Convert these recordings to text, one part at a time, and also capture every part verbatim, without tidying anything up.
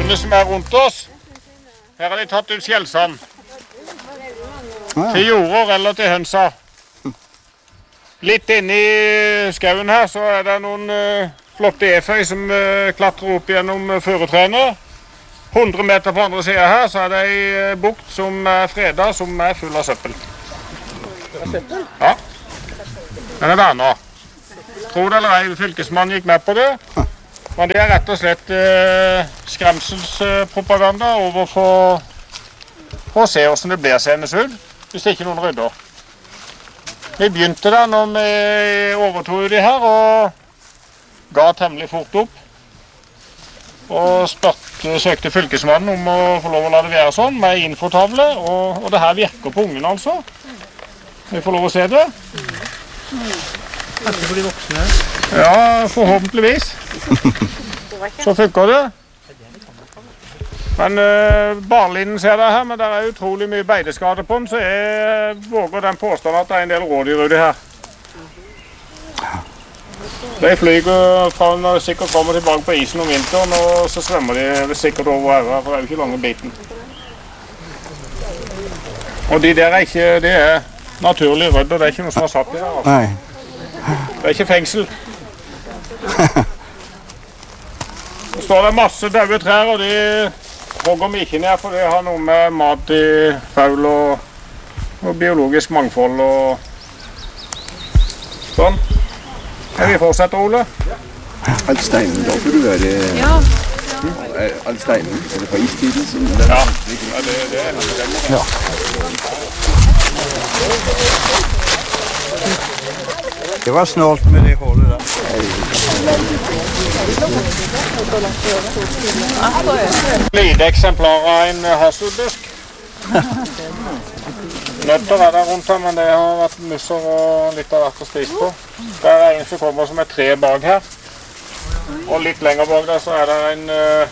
vannet som er rundt oss. Her har de tatt ut skjellsand. Til jorder eller til hønsa. Litt inne i skauen her så er det noen uh, flotte eføy som uh, klatrer opp gjennom uh, føretrærne. hundre meter på andre siden her så er det en uh, bukt som er fredet, som er full av søppel. Søppel? Ja. Den er vernet. Tror det eller ei, fylkesmannen gikk med på det. Men det er rett og slett uh, skremselspropaganda overfor for å se hvordan det blir sendes ut, hvis ikke noen rydder. Vi begynte da når vi overtog de her og ga temmelig fort opp. Og spørte, søkte fylkesmannen om å få lov å la det være sånn med infotavle. Og, og det her virker på ungen altså. Vi får lov å se det. Kanskje for de voksne? Ja, forhåpentligvis. Så funker det. Men uh, barlinnen ser det her, men det er utrolig mye beideskade på den, så jeg våger den påstanden at det er en del rådyr ute her. De flyger fra når de sikkert kommer tilbake på isen om vinteren, og så svømmer de sikkert over her, for det er jo ikke lange biten. Og de der er ikke, det er naturlig rødd, og det er ikke noe som har satt i der. Altså. Nei. Det er ikke fengsel. Så står det masse døde trær, og de hogger vi ikke ned, for det har noe med mat i faul og, og biologisk mangfold og sånn. Kan vi fortsette, Ole? All steinen, da får du være... Ja. All steinen, er det på istiden? Som det ja, ja, det, det er det. Ja. Det var snålt med det hålet der. Lite eksemplar av en hasselbusk. Nøtter er der rundt her, men det har vært musser og litt av hvert å spise på. Det er en som kommer som er tre bak her. Og litt lenger bak der så er det en,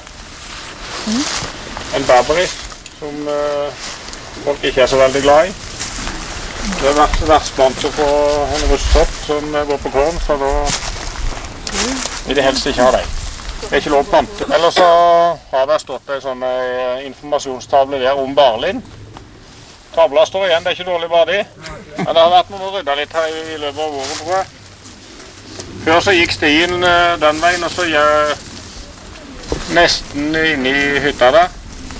en berberis som folk ikke er så veldig glad i. Det har vært vertsblant å få en rustsopp som går på korn, så da vil de helst ikke ha deg. Det er ikke lov å plante. Ellers så har det stått en sånn informasjonstavle der om barlind. Tavla står igjen, det er ikke dårlig bare de. Men det har vært noen å rydde litt her i løpet av våren, tror jeg. Før så gikk stien den veien, og så gjør jeg nesten inne i hytta der.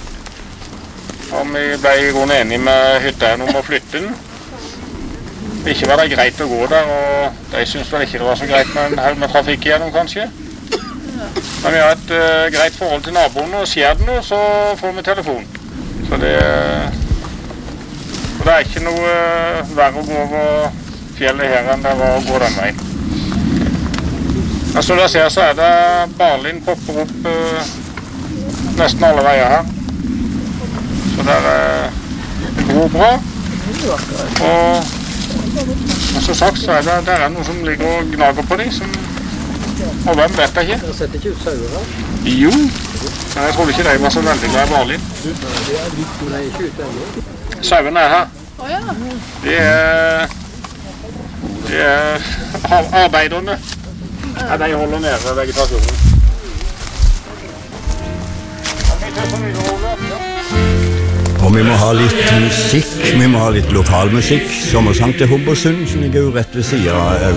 Og vi ble i grunnen enige med hytteeieren om å flytte den. Ikke var det greit å gå der, og de syntes vel ikke det var så greit med en haug med trafikk igjennom, kanskje. Men vi har et uh, greit forhold til naboen, og skjer det noe, så får vi telefon. Så det, det er ikke noe uh, verre å gå over fjellet her enn det var å gå den veien. Men som dere ser, så er det barlind popper opp uh, nesten alle veier her. Så det er gror bra. Og Og som sagt så er det, det er noe som ligger og gnager på dem, som, og hvem vet jeg ikke. Dere setter ikke ut sauer her? Jo, men jeg trodde ikke de var så veldig glad i barlind. Men de er ikke ute ennå? Sauene er her. Å ja. De er, de er arbeiderne. Ja, de holder nede vegetasjonen. Og vi må ha litt musikk, vi må ha litt lokalmusikk. Sommersang til Homborsund, som ligger jo rett ved siden av